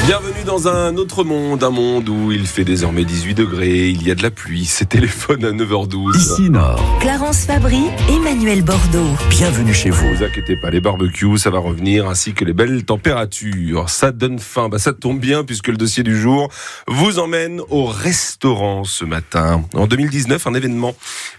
Bienvenue dans un autre monde, un monde où il fait désormais 18 degrés, il y a de la pluie, c'est téléphone à 9h12. Ici Nord. Clarence Fabry, Emmanuel Bordeaux. Bienvenue chez vous. Ne vous inquiétez pas, les barbecues, ça va revenir, ainsi que les belles températures. Ça donne faim, ça tombe bien puisque le dossier du jour vous emmène au restaurant ce matin. En 2019, un événement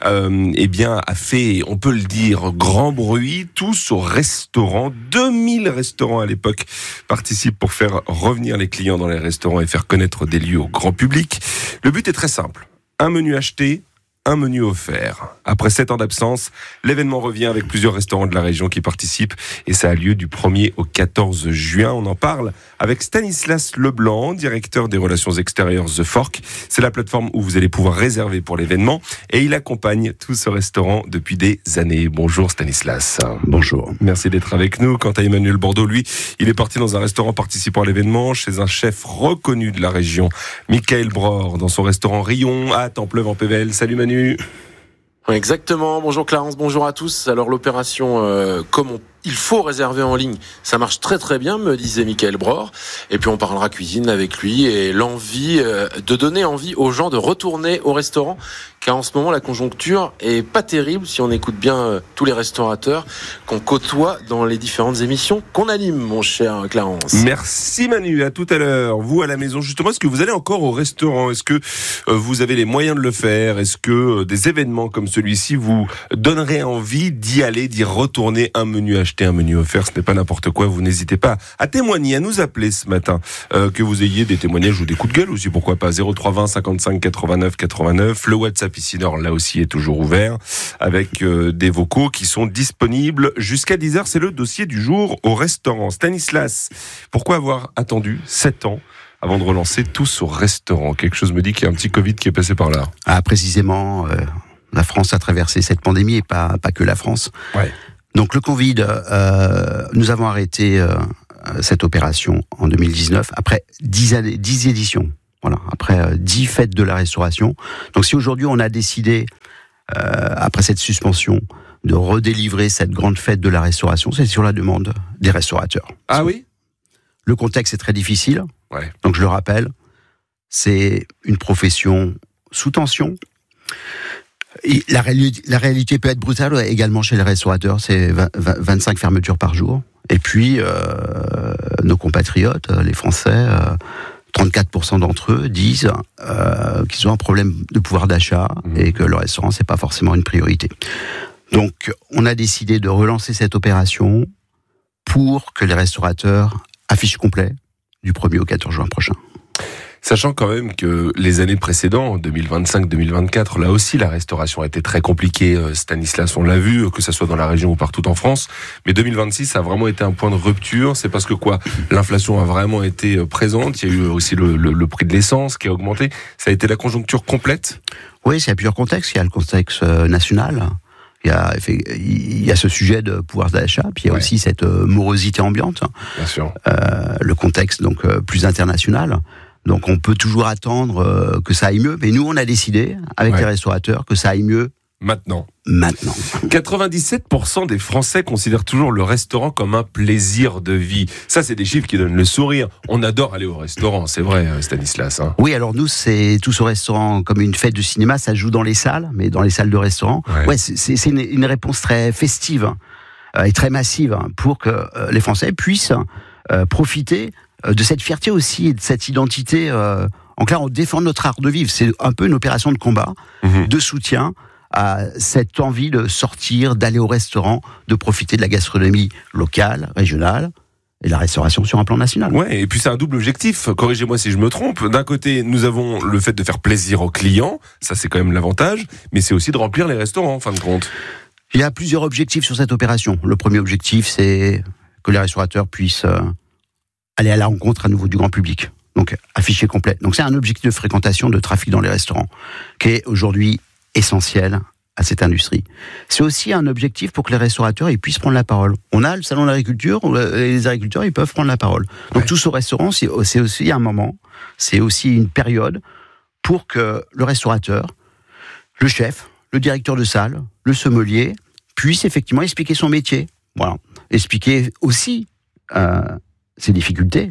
a fait, on peut le dire, grand bruit, tous au restaurant. 2000 restaurants à l'époque participent pour faire revenir les clients dans les restaurants et faire connaître des lieux au grand public. Le but est très simple. Un menu acheté, un menu offert. Après 7 ans d'absence, l'événement revient avec plusieurs restaurants de la région qui participent et ça a lieu du 1er au 14 juin. On en parle avec Stanislas Leblanc, directeur des relations extérieures The Fork. C'est la plateforme où vous allez pouvoir réserver pour l'événement et il accompagne tout ce restaurant depuis des années. Bonjour Stanislas. Bonjour. Merci d'être avec nous. Quant à Emmanuel Bordeaux, lui, il est parti dans un restaurant participant à l'événement chez un chef reconnu de la région, Michael Bror, dans son restaurant Rion à Templeuve-en-Pévèle. Salut Manu. Exactement, bonjour Clarence, bonjour à tous. Alors l'opération, il faut réserver en ligne, ça marche très très bien, me disait Michael Bror. Et puis on parlera cuisine avec lui et l'envie de donner envie aux gens de retourner au restaurant, car en ce moment la conjoncture est pas terrible si on écoute bien tous les restaurateurs qu'on côtoie dans les différentes émissions qu'on anime, mon cher Clarence. Merci Manu, à tout à l'heure. Vous à la maison justement, est-ce que vous allez encore au restaurant? Est-ce que vous avez les moyens de le faire? Est-ce que des événements comme celui-ci vous donneraient envie d'y aller, d'y retourner? Un menu acheté, un menu offert, ce n'est pas n'importe quoi. Vous n'hésitez pas à témoigner, à nous appeler ce matin, que vous ayez des témoignages ou des coups de gueule aussi, pourquoi pas. 0320 55 89 89. Le WhatsApp ici Nord là aussi est toujours ouvert avec des vocaux qui sont disponibles jusqu'à 10h. C'est le dossier du jour au restaurant. Stanislas, pourquoi avoir attendu 7 ans avant de relancer tous au restaurant? Quelque chose me dit qu'il y a un petit Covid qui est passé par là. Ah, précisément, la France a traversé cette pandémie et pas que la France. Ouais. Donc le Covid, nous avons arrêté cette opération en 2019 après 10 éditions. Voilà, après 10 fêtes de la restauration. Donc si aujourd'hui on a décidé, après cette suspension, de redélivrer cette grande fête de la restauration, c'est sur la demande des restaurateurs. Ah oui ? Le contexte est très difficile. Ouais. Donc je le rappelle, c'est une profession sous tension. Et la réalité peut être brutale également chez les restaurateurs, c'est 25 fermetures par jour. Et puis, nos compatriotes, les Français, 34% d'entre eux disent qu'ils ont un problème de pouvoir d'achat et que le restaurant, c'est pas forcément une priorité. Donc, on a décidé de relancer cette opération pour que les restaurateurs affichent complet du 1er au 14 juin prochain. Sachant quand même que les années précédentes, 2025-2024, là aussi la restauration a été très compliquée. Stanislas, on l'a vu, que ça soit dans la région ou partout en France. Mais 2026 a vraiment été un point de rupture. C'est parce que quoi ? L'inflation a vraiment été présente. Il y a eu aussi le prix de l'essence qui a augmenté. Ça a été la conjoncture complète ? Oui, il y a plusieurs contextes. Il y a le contexte national. Il y a ce sujet de pouvoir d'achat, puis il y a aussi cette morosité ambiante. Bien sûr. Le contexte donc plus international. Donc on peut toujours attendre que ça aille mieux, mais nous on a décidé avec les restaurateurs que ça aille mieux maintenant. 97% des Français considèrent toujours le restaurant comme un plaisir de vie. Ça, c'est des chiffres qui donnent le sourire. On adore aller au restaurant, c'est vrai, Stanislas. Hein. Oui, alors nous, c'est tous au restaurant comme une fête de cinéma. Ça joue dans les salles, mais dans les salles de restaurant. Ouais, c'est une réponse très festive et très massive pour que les Français puissent profiter de cette fierté aussi et de cette identité. En clair, on défend notre art de vivre. C'est un peu une opération de combat, de soutien à cette envie de sortir, d'aller au restaurant, de profiter de la gastronomie locale, régionale, et la restauration sur un plan national. Ouais, et puis c'est un double objectif. Corrigez-moi si je me trompe. D'un côté, nous avons le fait de faire plaisir aux clients, ça c'est quand même l'avantage, mais c'est aussi de remplir les restaurants, en fin de compte. Il y a plusieurs objectifs sur cette opération. Le premier objectif, c'est que les restaurateurs puissent aller à la rencontre à nouveau du grand public. Donc, affiché complet. Donc, c'est un objectif de fréquentation, de trafic dans les restaurants, qui est aujourd'hui essentiel à cette industrie. C'est aussi un objectif pour que les restaurateurs ils puissent prendre la parole. On a le salon de l'agriculture, où les agriculteurs ils peuvent prendre la parole. Donc, tous au restaurant, c'est aussi un moment, c'est aussi une période pour que le restaurateur, le chef, le directeur de salle, le sommelier, puisse effectivement expliquer son métier. Voilà. Expliquer aussi ses difficultés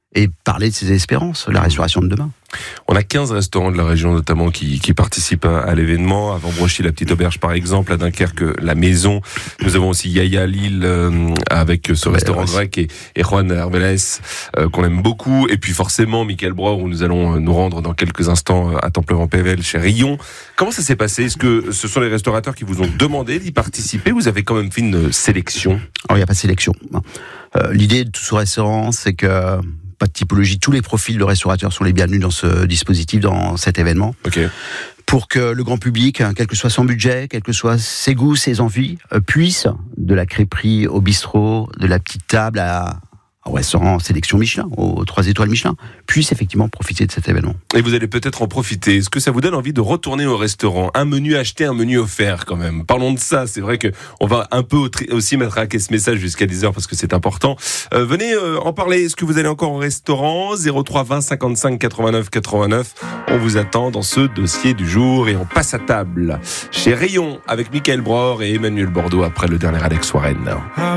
et parler de ses espérances, la restauration de demain. On a 15 restaurants de la région notamment qui participent à l'événement. À Vambrochy, la Petite Auberge par exemple, à Dunkerque, la Maison. Nous avons aussi Yaya Lille avec ce restaurant grec et Juan Herveles qu'on aime beaucoup. Et puis forcément Michael Bror où nous allons nous rendre dans quelques instants à Templeman-Pével chez Rion. Comment ça s'est passé? Est-ce que ce sont les restaurateurs qui vous ont demandé d'y participer? Vous avez quand même fait une sélection? Alors il n'y a pas de sélection. L'idée de tout ce restaurant, c'est que pas de typologie, tous les profils de restaurateurs sont les bienvenus dans ce dispositif, dans cet événement. Ok. Pour que le grand public, quel que soit son budget, quels que soient ses goûts, ses envies, puisse, de la crêperie au bistrot, de la petite table au restaurant sélection Michelin, aux 3 étoiles Michelin, puisse effectivement profiter de cet événement. Et vous allez peut-être en profiter. Est-ce que ça vous donne envie de retourner au restaurant? Un menu acheté, un menu offert quand même. Parlons de ça. C'est vrai que on va un peu aussi mettre à ce message jusqu'à 10h parce que c'est important. Venez en parler. Est-ce que vous allez encore au restaurant? 03 20 55 89 89. On vous attend dans ce dossier du jour et on passe à table chez Rion avec Michael Bror et Emmanuel Bordeaux après le dernier Alex Warren.